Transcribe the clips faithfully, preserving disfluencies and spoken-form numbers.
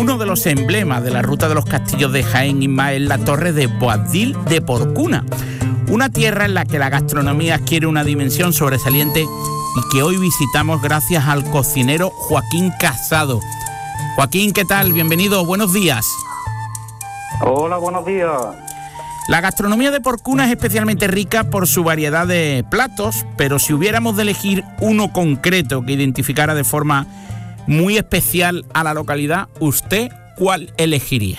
Uno de los emblemas de la ruta de los castillos de Jaén y más es la torre de Boabdil de Porcuna, una tierra en la que la gastronomía adquiere una dimensión sobresaliente y que hoy visitamos gracias al cocinero Joaquín Casado. Joaquín, ¿qué tal? Bienvenido, buenos días. Hola, buenos días. La gastronomía de Porcuna es especialmente rica por su variedad de platos, pero si hubiéramos de elegir uno concreto que identificara de forma muy especial a la localidad, ¿usted cuál elegiría?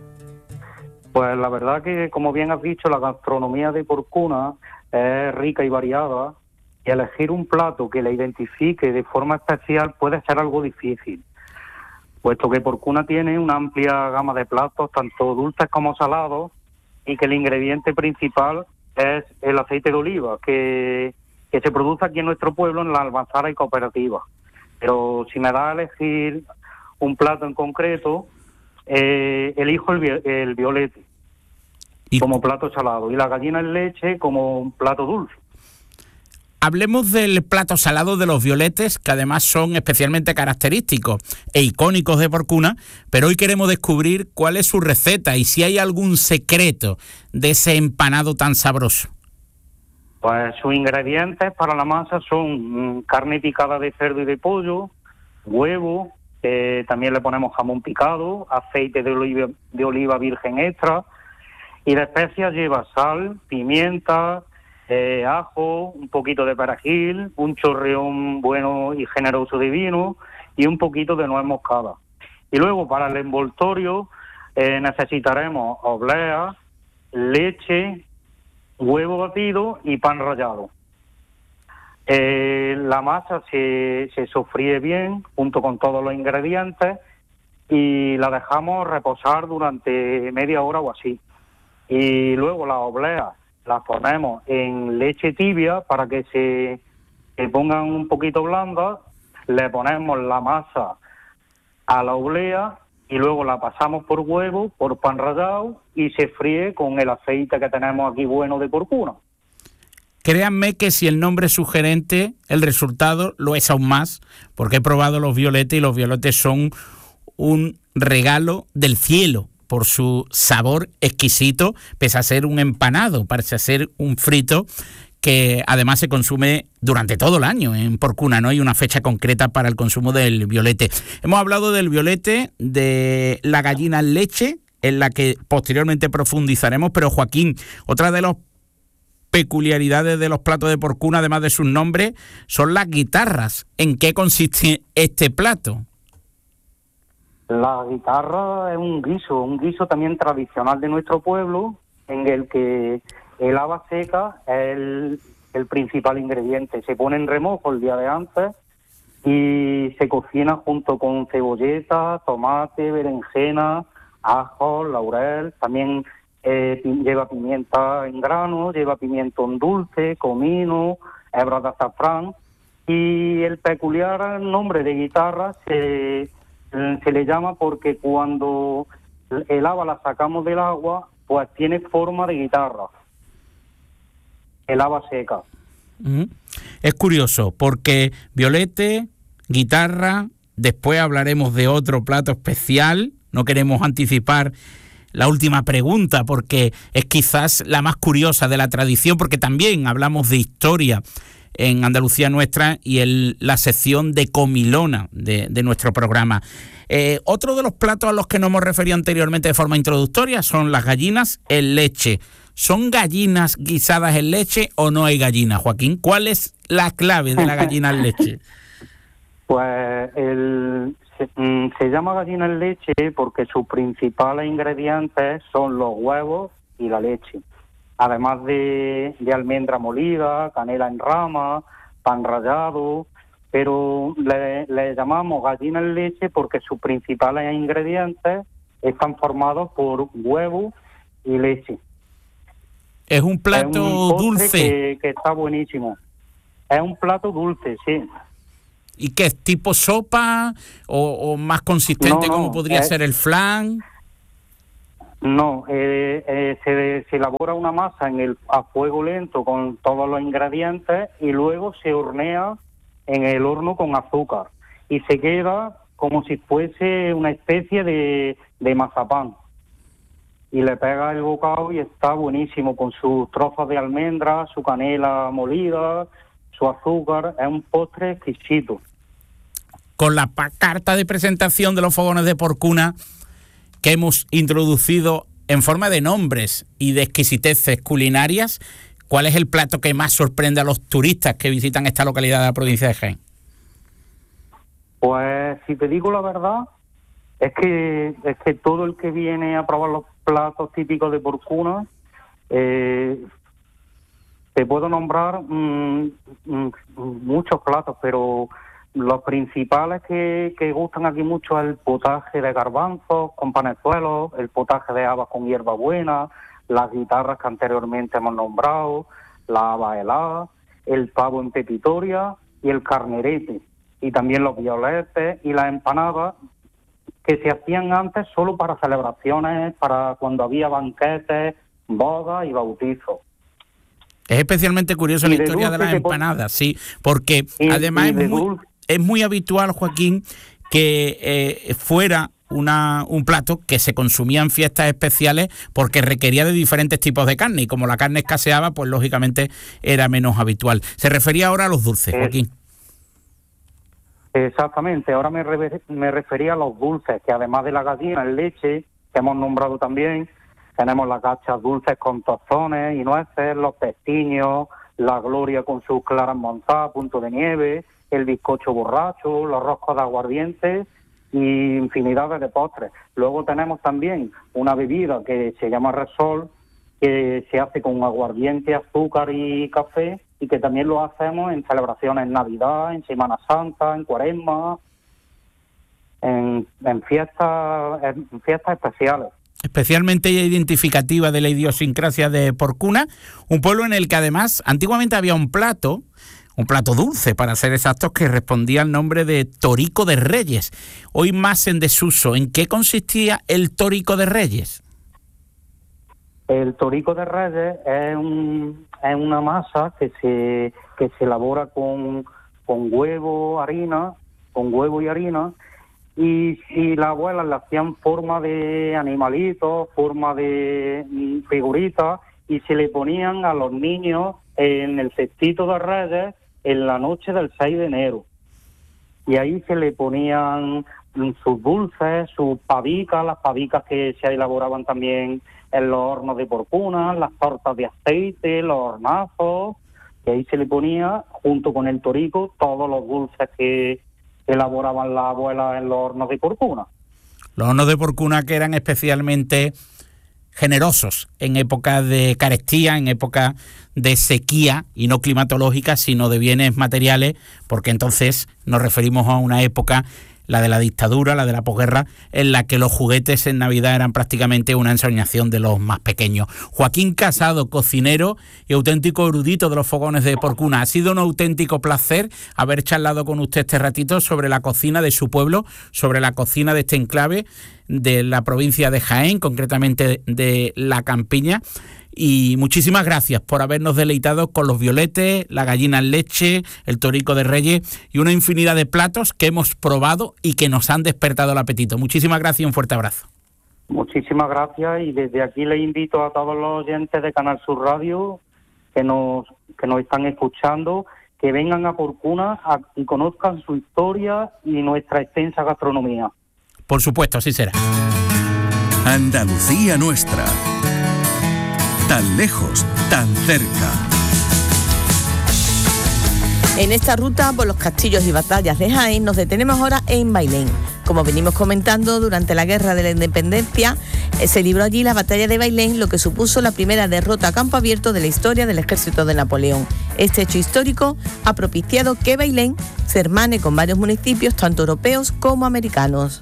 Pues la verdad que, como bien has dicho, la gastronomía de Porcuna es rica y variada, y elegir un plato que la identifique de forma especial puede ser algo difícil, puesto que Porcuna tiene una amplia gama de platos, tanto dulces como salados, y que el ingrediente principal es el aceite de oliva, que, que se produce aquí en nuestro pueblo, en la Almanzara y Cooperativa. Pero si me da a elegir un plato en concreto, eh, elijo el, el violete ¿Y? como plato salado, y la gallina en leche como un plato dulce. Hablemos del plato salado de los violetes, que además son especialmente característicos e icónicos de Porcuna, pero hoy queremos descubrir cuál es su receta y si hay algún secreto de ese empanado tan sabroso. Pues sus ingredientes para la masa son carne picada de cerdo y de pollo, huevo, eh, también le ponemos jamón picado, aceite de oliva, de oliva virgen extra, y de especias lleva sal, pimienta, Eh, ajo, un poquito de perejil, un chorreón bueno y generoso de vino y un poquito de nuez moscada. Y luego para el envoltorio eh, necesitaremos oblea, leche, huevo batido y pan rallado. Eh, la masa se, se sofríe bien junto con todos los ingredientes y la dejamos reposar durante media hora o así. Y luego la oblea las ponemos en leche tibia para que se, se pongan un poquito blandas, le ponemos la masa a la oblea y luego la pasamos por huevo, por pan rallado y se fríe con el aceite que tenemos aquí bueno de Porcuna. Créanme que si el nombre es sugerente, el resultado lo es aún más, porque he probado los violetes y los violetes son un regalo del cielo por su sabor exquisito, pese a ser un empanado, parece ser un frito que además se consume durante todo el año en Porcuna, no hay una fecha concreta para el consumo del violete. Hemos hablado del violete, de la gallina en leche, en la que posteriormente profundizaremos, pero Joaquín, otra de las peculiaridades de los platos de Porcuna, además de sus nombres, son las guitarras. ¿En qué consiste este plato? La guitarra es un guiso, un guiso también tradicional de nuestro pueblo, en el que el haba seca es el, el principal ingrediente. Se pone en remojo el día de antes y se cocina junto con cebolleta, tomate, berenjena, ajo, laurel. También eh, lleva pimienta en grano, lleva pimentón dulce, comino, hebras de azafrán. Y el peculiar nombre de guitarra se... se le llama porque cuando el haba la sacamos del agua, pues tiene forma de guitarra, el haba seca. Uh-huh. Es curioso, porque violete, guitarra, después hablaremos de otro plato especial, no queremos anticipar la última pregunta, porque es quizás la más curiosa de la tradición, porque también hablamos de historia en Andalucía Nuestra y en la sección de comilona de, de nuestro programa. Eh, otro de los platos a los que nos hemos referido anteriormente de forma introductoria son las gallinas en leche. ¿Son gallinas guisadas en leche o no hay gallinas, Joaquín? ¿Cuál es la clave de la gallina en leche? Pues el, se, se llama gallina en leche porque sus principales ingredientes son los huevos y la leche, además de, de almendra molida, canela en rama, pan rallado, pero le, le llamamos gallina en leche porque sus principales ingredientes están formados por huevo y leche. Es un plato es un dulce. Que, que está buenísimo. Es un plato dulce, sí. ¿Y qué es? ¿Tipo sopa o, o más consistente no, no, como podría es... ser el flan? No, eh, eh, se, se elabora una masa en el a fuego lento con todos los ingredientes y luego se hornea en el horno con azúcar y se queda como si fuese una especie de, de mazapán. Y le pega el bocado y está buenísimo, con sus trozos de almendra, su canela molida, su azúcar. Es un postre exquisito. Con la pa- carta de presentación de los fogones de Porcuna que hemos introducido en forma de nombres y de exquisiteces culinarias, ¿cuál es el plato que más sorprende a los turistas que visitan esta localidad de la provincia de Jaén? Pues si te digo la verdad, es que es que todo el que viene a probar los platos típicos de Porcuna, eh, te puedo nombrar mmm, mmm, muchos platos, pero los principales que, que gustan aquí mucho es el potaje de garbanzos con panezuelos, el potaje de habas con hierbabuena, las guitarras que anteriormente hemos nombrado, la haba helada, el pavo en pepitoria y el carnerete, y también los violetes y las empanadas que se hacían antes solo para celebraciones, para cuando había banquetes, bodas y bautizos. Es especialmente curiosa la historia de las empanadas, sí, porque y, además y es, muy, es muy habitual, Joaquín, que eh, fuera una, un plato que se consumía en fiestas especiales porque requería de diferentes tipos de carne, y como la carne escaseaba, pues lógicamente era menos habitual. Se refería ahora a los dulces, eh, Joaquín. Exactamente, ahora me, re, me refería a los dulces, que además de la gallina en leche, que hemos nombrado también, tenemos las gachas dulces con tostones y nueces, los pestiños, la gloria con sus claras montadas, punto de nieve, el bizcocho borracho, los roscos de aguardiente y infinidades de postres. Luego tenemos también una bebida que se llama Resol, que se hace con aguardiente, azúcar y café, y que también lo hacemos en celebraciones en Navidad, en Semana Santa, en Cuaresma, en, en fiestas en fiestas especiales. Especialmente identificativa de la idiosincrasia de Porcuna, un pueblo en el que además antiguamente había un plato, un plato dulce para ser exactos, que respondía al nombre de Torico de Reyes, hoy más en desuso. ¿En qué consistía el Torico de Reyes? El Torico de Reyes es, un, es una masa que se que se elabora con, con huevo, harina, con huevo y harina, y, y las abuelas le hacían forma de animalitos, forma de figuritas, y se le ponían a los niños en el cestito de Reyes en la noche del seis de enero. Y ahí se le ponían sus dulces, sus pavicas, las pavicas que se elaboraban también en los hornos de Porcuna, las tortas de aceite, los hornazos, y ahí se le ponía, junto con el torico, todos los dulces que elaboraban las abuelas en los hornos de Porcuna. Los hornos de Porcuna que eran especialmente generosos en época de carestía, en época de sequía, y no climatológica, sino de bienes materiales, porque entonces nos referimos a una época, la de la dictadura, la de la posguerra, en la que los juguetes en Navidad eran prácticamente una ensoñación de los más pequeños. Joaquín Casado, cocinero y auténtico erudito de los fogones de Porcuna, ha sido un auténtico placer haber charlado con usted este ratito sobre la cocina de su pueblo, sobre la cocina de este enclave de la provincia de Jaén, concretamente de La Campiña. Y muchísimas gracias por habernos deleitado con los violetes, la gallina en leche, el Torico de Reyes y una infinidad de platos que hemos probado y que nos han despertado el apetito. Muchísimas gracias y un fuerte abrazo. Muchísimas gracias, y desde aquí les invito a todos los oyentes de Canal Sur Radio que nos, que nos están escuchando, que vengan a Porcuna a, y conozcan su historia y nuestra extensa gastronomía. Por supuesto, así será. Andalucía nuestra. Tan lejos, tan cerca. En esta ruta por los castillos y batallas de Jaén nos detenemos ahora en Bailén. Como venimos comentando, durante la Guerra de la Independencia eh, se libró allí la batalla de Bailén, lo que supuso la primera derrota a campo abierto de la historia del ejército de Napoleón. Este hecho histórico ha propiciado que Bailén se hermane con varios municipios, tanto europeos como americanos.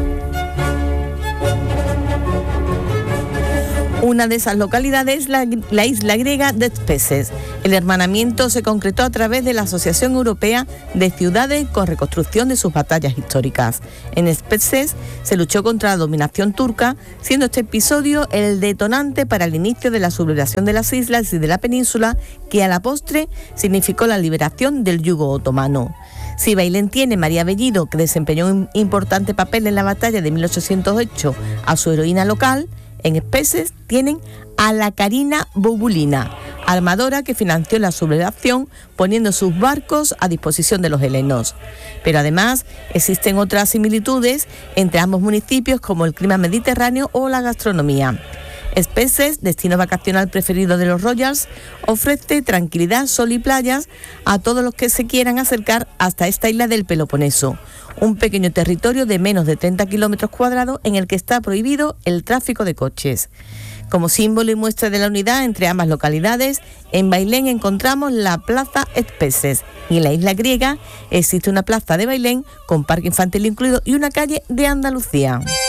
Una de esas localidades es la, la isla griega de Spetses. El hermanamiento se concretó a través de la Asociación Europea de Ciudades con reconstrucción de sus batallas históricas. En Spetses se luchó contra la dominación turca, siendo este episodio el detonante para el inicio de la sublevación de las islas y de la península, que a la postre significó la liberación del yugo otomano. Si Bailén tiene María Bellido, que desempeñó un importante papel en la batalla de mil ochocientos ocho, a su heroína local, en Especes tienen a la Carina Bobulina, armadora que financió la sublevación poniendo sus barcos a disposición de los helenos. Pero además existen otras similitudes entre ambos municipios, como el clima mediterráneo o la gastronomía. Especes, destino vacacional preferido de los Royals, ofrece tranquilidad, sol y playas a todos los que se quieran acercar hasta esta isla del Peloponeso, un pequeño territorio de menos de treinta kilómetros cuadrados en el que está prohibido el tráfico de coches. Como símbolo y muestra de la unidad entre ambas localidades, en Bailén encontramos la Plaza Especes y en la isla griega existe una plaza de Bailén con parque infantil incluido y una calle de Andalucía.